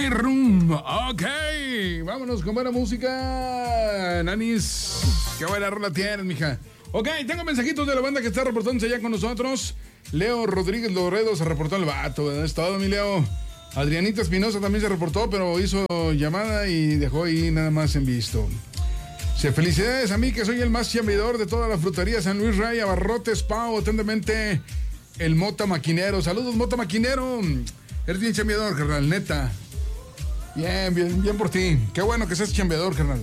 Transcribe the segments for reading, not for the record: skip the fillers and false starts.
Room. Ok, vámonos con buena música, Nanis. Qué buena rola tienes, mija. Ok, tengo mensajitos de la banda que está reportándose ya con nosotros. Leo Rodríguez Loredo se reportó el vato, ¿verdad? Es todo, mi Leo. Adrianita Espinosa también se reportó, pero hizo llamada y dejó ahí nada más en visto. Felicidades a mí, que soy el más chambeador de toda la frutería San Luis Rey, Abarrotes, Pau, atentamente, el Mota Maquinero. Saludos, Mota Maquinero. Eres bien chambeador, carnal, neta. Bien por ti. Qué bueno que seas chambeador, carnal.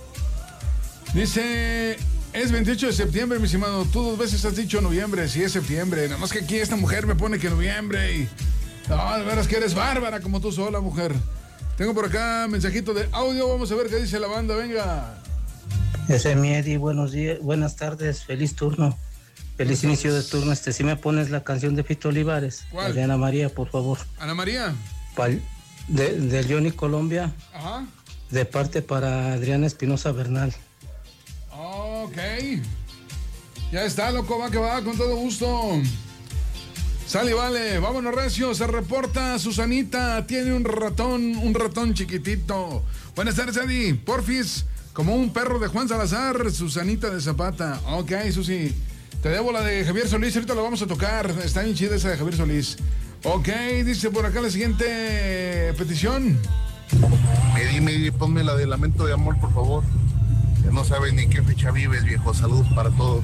Dice, es 28 de septiembre, mi estimado. Tú 2 veces has dicho noviembre. Sí, es septiembre. Nada más que aquí esta mujer me pone que noviembre y... No, de veras que eres bárbara como tú sola, mujer. Tengo por acá mensajito de audio. Vamos a ver qué dice la banda. Venga. Ese es mi Eddie. Buenos días, buenas tardes. Feliz turno. Feliz inicio de turno. Si me pones la canción de Fito Olivares. ¿Cuál? De Ana María, por favor. Ana María. De Johnny Colombia. Ajá. De parte para Adriana Espinosa Bernal. Ok. Ya está, loco, va que va, con todo gusto. Sale y vale, vámonos recio, se reporta Susanita, tiene un ratón chiquitito. Buenas tardes, Eddie, porfis, como un perro de Juan Salazar, Susanita de Zapata. Ok, Susi, te debo la de Javier Solís, ahorita la vamos a tocar, está bien chida esa de Javier Solís. Ok, dice por acá la siguiente petición. Eddie, ponme la de Lamento de Amor, por favor. Que no sabes ni qué fecha vives, viejo. Saludos para todos.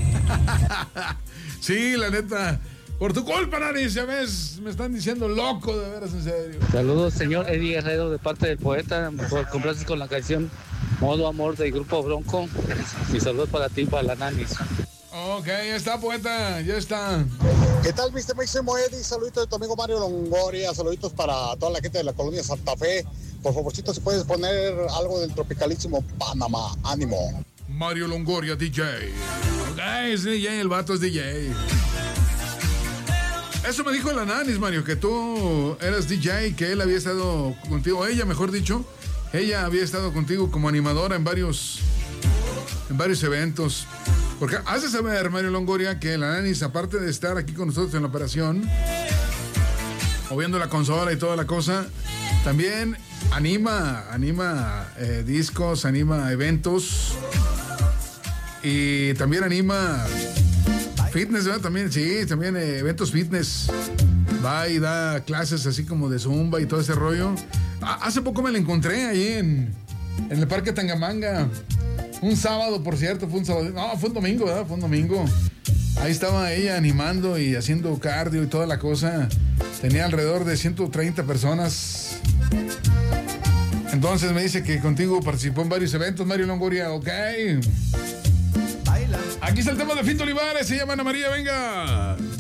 Sí, la neta. Por tu culpa, Nani, ya ves, me están diciendo loco, de veras, en serio. Saludos, señor Eddie Herrero, de parte del poeta. Por complaces con la canción Modo Amor del Grupo Bronco. Y saludos para ti, para la Nanis. Ok, ya está, poeta, ya está. ¿Qué tal, Mr. Máximo Eddie? Saluditos de tu amigo Mario Longoria, saluditos para toda la gente de la colonia Santa Fe. Por favorcito, si puedes poner algo del tropicalísimo Panamá. Ánimo. Mario Longoria, DJ. Ok, es DJ, el vato es DJ. Eso me dijo la Nanis, Mario, que tú eras DJ, que él había estado contigo, ella, mejor dicho, ella había estado contigo como animadora en varios eventos. Porque has de saber, Mario Longoria, que la Nanis, aparte de estar aquí con nosotros en la operación, moviendo la consola y toda la cosa, también anima discos, anima eventos y también anima fitness, ¿verdad? También, sí, también eventos fitness. Va y da clases así como de zumba y todo ese rollo. Hace poco me la encontré ahí en el Parque Tangamanga. Un sábado, por cierto, fue un sábado. No, fue un domingo, ¿verdad? Fue un domingo. Ahí estaba ella animando y haciendo cardio y toda la cosa. Tenía alrededor de 130 personas. Entonces me dice que contigo participó en varios eventos, Mario Longoria. Ok. Aquí está el tema de Fito Olivares, se llama Ana María, venga.